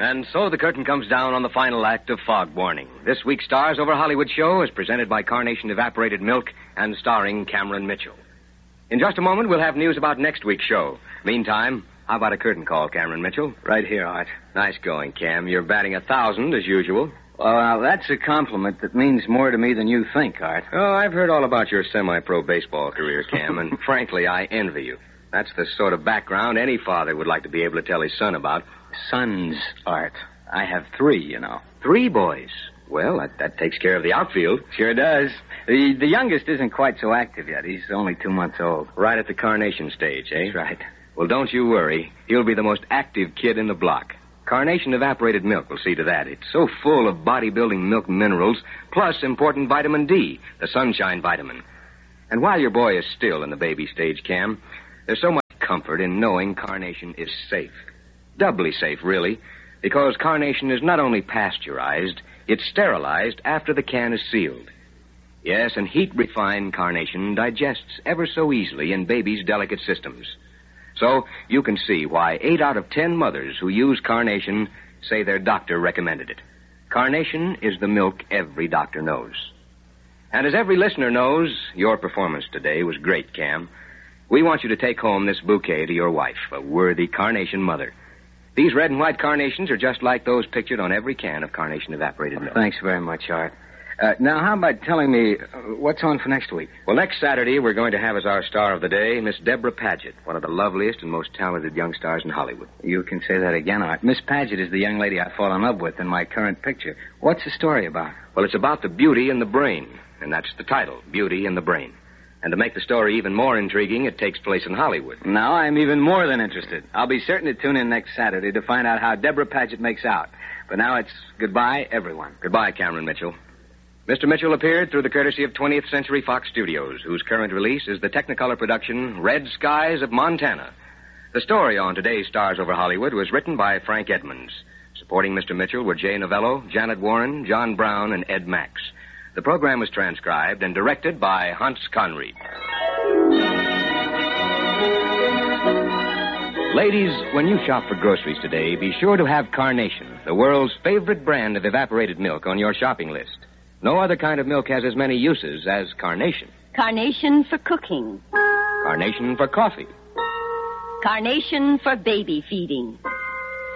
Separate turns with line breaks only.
And so the curtain comes down on the final act of Fog Warning. This week's Stars Over Hollywood show is presented by Carnation Evaporated Milk and starring Cameron Mitchell. In just a moment, we'll have news about next week's show. Meantime, how about a curtain call, Cameron Mitchell?
Right here, Art.
Nice going, Cam. You're batting 1,000 as usual.
Well, now, that's a compliment that means more to me than you think, Art.
Oh, I've heard all about your semi-pro baseball career, Cam, and frankly, I envy you. That's the sort of background any father would like to be able to tell his son about.
Sons, Art. I have 3, you know.
3 boys. Well, that takes care of the outfield.
Sure does. The youngest isn't quite so active yet. He's only 2 months old.
Right at the carnation stage, eh?
That's right.
Well, don't you worry. He'll be the most active kid in the block. Carnation Evaporated Milk will see to that. It's so full of bodybuilding milk minerals, plus important vitamin D, the sunshine vitamin. And while your boy is still in the baby stage, Cam, there's so much comfort in knowing Carnation is safe. Doubly safe, really, because Carnation is not only pasteurized, it's sterilized after the can is sealed. Yes, and heat-refined Carnation digests ever so easily in babies' delicate systems. So you can see why 8 out of 10 mothers who use Carnation say their doctor recommended it. Carnation is the milk every doctor knows. And as every listener knows, your performance today was great, Cam. We want you to take home this bouquet to your wife, a worthy Carnation mother. These red and white carnations are just like those pictured on every can of Carnation Evaporated Milk.
Thanks very much, Art. Now, how about telling me what's on for next week?
Well, next Saturday, we're going to have as our star of the day Miss Deborah Paget, one of the loveliest and most talented young stars in Hollywood.
You can say that again, Art. Miss Paget is the young lady I fall in love with in my current picture. What's the story about?
Well, it's about the beauty in the brain, and that's the title, Beauty in the Brain. And to make the story even more intriguing, it takes place in Hollywood.
Now I'm even more than interested. I'll be certain to tune in next Saturday to find out how Deborah Paget makes out. But now it's goodbye, everyone.
Goodbye, Cameron Mitchell. Mr. Mitchell appeared through the courtesy of 20th Century Fox Studios, whose current release is the Technicolor production Red Skies of Montana. The story on today's Stars Over Hollywood was written by Frank Edmonds. Supporting Mr. Mitchell were Jay Novello, Janet Warren, John Brown, and Ed Max. The program was transcribed and directed by Hans Conried. Ladies, when you shop for groceries today, be sure to have Carnation, the world's favorite brand of evaporated milk, on your shopping list. No other kind of milk has as many uses as Carnation.
Carnation for cooking.
Carnation for coffee.
Carnation for baby feeding.